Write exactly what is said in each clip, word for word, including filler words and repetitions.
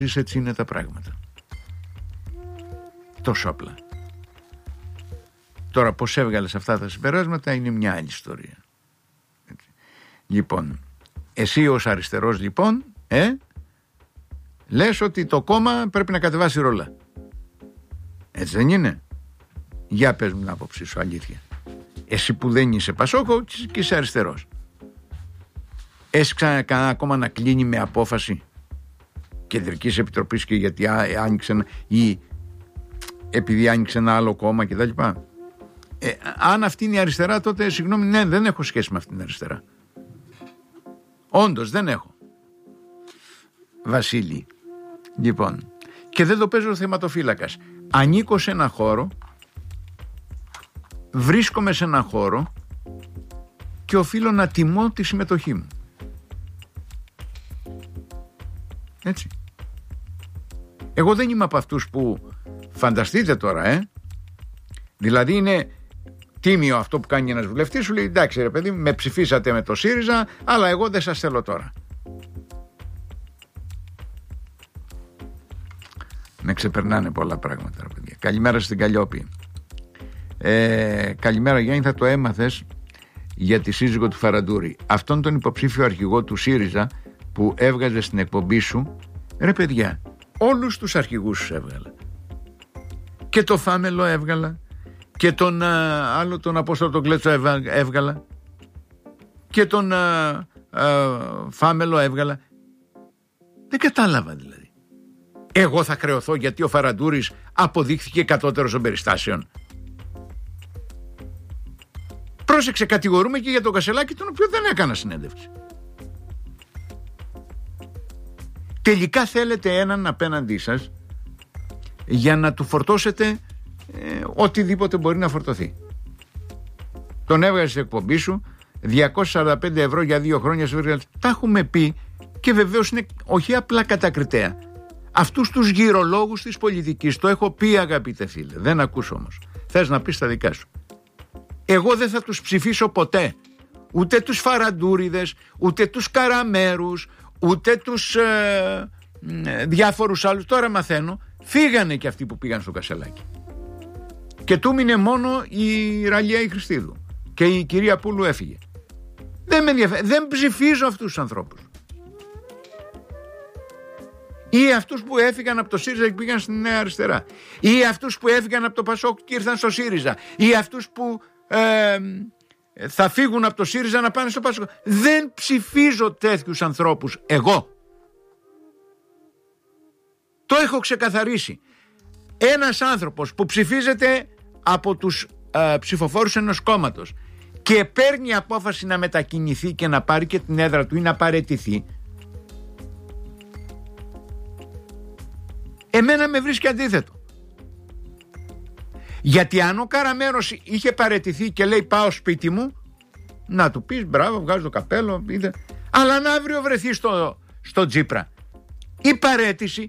Έτσι είναι τα πράγματα. Τόσο απλά. Τώρα πώς έβγαλες αυτά τα συμπεράσματα είναι μια άλλη ιστορία. Έτσι. Λοιπόν, εσύ ως αριστερός λοιπόν ε, λες ότι το κόμμα πρέπει να κατεβάσει ρόλα. Έτσι δεν είναι? Για πες μου την άποψή σου, αλήθεια. Εσύ που δεν είσαι Πασόκο και είσαι αριστερός, έχεις ξανά κανένα κόμμα να κλείνει με απόφαση Κεντρικής Επιτροπής και γιατί άνοιξε ή επειδή άνοιξε ένα άλλο κόμμα κτλ? Ε, αν αυτή είναι η αριστερά, τότε συγγνώμη, ναι, δεν έχω σχέση με αυτήν την αριστερά. Όντως δεν έχω. Βασίλη. Λοιπόν, και δεν το παίζω θεματοφύλακας. Ανήκω σε ένα χώρο, βρίσκομαι σε ένα χώρο και οφείλω να τιμώ τη συμμετοχή μου. Έτσι. Εγώ δεν είμαι από αυτούς που φανταστείτε τώρα, ε. Δηλαδή είναι τίμιο αυτό που κάνει ένας βουλευτής, σου λέει εντάξει ρε παιδί, με ψηφίσατε με το ΣΥΡΙΖΑ, αλλά εγώ δεν σας θέλω τώρα. Με ξεπερνάνε πολλά πράγματα ρε παιδιά. Καλημέρα στην Καλλιόπη. ε, Καλημέρα Γιάννη, θα το έμαθες για τη σύζυγο του Φαραντούρη, αυτόν τον υποψήφιο αρχηγό του ΣΥΡΙΖΑ που έβγαζε στην εκπομπή σου? Ρε παιδιά, όλους τους αρχηγούς σου έβγαλα. Και το Φάμελο έβγαλα. Και τον α, άλλο τον Απόστολο τον Κλέτσο έβγαλα. Και τον α, α, Φάμελο έβγαλα. Δεν κατάλαβα δηλαδή. Εγώ θα χρεωθώ γιατί ο Φαραντούρης αποδείχθηκε κατώτερος των περιστάσεων? Πρόσεξε, κατηγορούμε και για τον Κασελάκη, τον οποίο δεν έκανα συνέντευξη. Τελικά θέλετε έναν απέναντί σας για να του φορτώσετε ε, οτιδήποτε μπορεί να φορτωθεί. Τον έβγαζες στην εκπομπή σου, διακόσια σαράντα πέντε ευρώ για δύο χρόνια. Τα έχουμε πει και βεβαίως είναι όχι απλά κατακριτέα. Αυτούς τους γυρολόγους της πολιτικής το έχω πει αγαπητέ φίλε, δεν ακούς όμως. Θες να πεις τα δικά σου. Εγώ δεν θα τους ψηφίσω ποτέ. Ούτε τους Φαραντούριδες, ούτε τους Καραμέρους, ούτε τους ε, ε, διάφορους άλλους. Τώρα μαθαίνω, φύγανε και αυτοί που πήγαν στο Κασελάκι. Και του μείνε μόνο η Ραλία η Χριστίδου. Και η κυρία Πούλου έφυγε. Δεν με ενδιαφέρει, δεν ψηφίζω αυτούς τους ανθρώπους. Ή αυτούς που έφυγαν από το ΣΥΡΙΖΑ και πήγαν στην Νέα Αριστερά. Ή αυτούς που έφυγαν από το ΠΑΣΟΚ και ήρθαν στο ΣΥΡΙΖΑ. Ή αυτούς που ε, θα φύγουν από το ΣΥΡΙΖΑ να πάνε στο ΠΑΣΟΚ. Δεν ψηφίζω τέτοιους ανθρώπους εγώ. Το έχω ξεκαθαρίσει. Ένας άνθρωπος που ψηφίζεται από τους ε, ψηφοφόρους ενός κόμματος και παίρνει απόφαση να μετακινηθεί και να πάρει και την έδρα του ή να παραιτηθεί, εμένα με βρίσκει αντίθετο. Γιατί αν ο Καραμέρος είχε παραιτηθεί και λέει πάω σπίτι μου, να του πεις μπράβο, βγάζω το καπέλο, είδε. Αλλά αν αύριο βρεθεί στο, στο Τσίπρα, η παραίτηση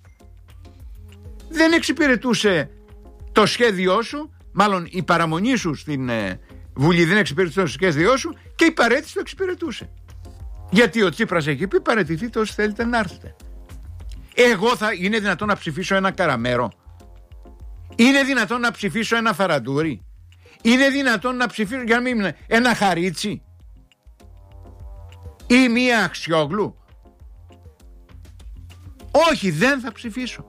δεν εξυπηρετούσε το σχέδιό σου, μάλλον η παραμονή σου στην ε, Βουλή δεν εξυπηρετούσε το σχέδιό σου και η παραίτηση το εξυπηρετούσε. Γιατί ο Τσίπρας έχει πει παραιτηθείτε όσοι θέλετε να έρθετε. Εγώ θα, είναι δυνατόν να ψηφίσω ένα Καραμέρο? Είναι δυνατόν να ψηφίσω ένα Φαραντούρη? Είναι δυνατόν να ψηφίσω, για να μην είναι, ένα Χαρίτσι ή μία Αξιόγλου? Όχι, δεν θα ψηφίσω.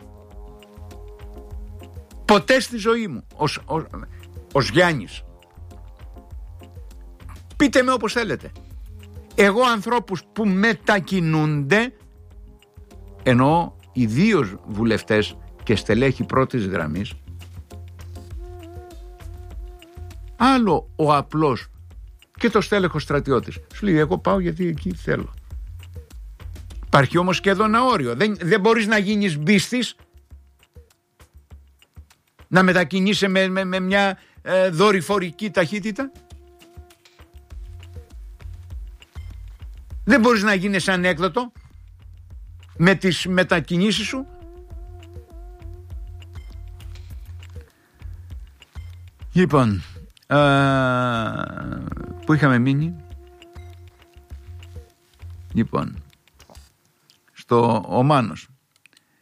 Ποτέ στη ζωή μου ως, ως, ως Γιάννης. Πείτε με όπως θέλετε. Εγώ ανθρώπους που μετακινούνται, εννοώ ιδίως βουλευτές και στελέχη πρώτης γραμμής, άλλο ο απλός και το στέλεχος στρατιώτης σου λέει εγώ πάω γιατί εκεί θέλω. Υπάρχει όμως και εδώ ένα όριο. Δεν, δεν μπορείς να γίνεις μπίστης, να μετακινείσαι με, με, με μια ε, δορυφορική ταχύτητα. Δεν μπορείς να γίνεις ανέκδοτο με τις μετακινήσεις σου. Λοιπόν, α, που είχαμε μείνει? Λοιπόν, στο ο Μάνος.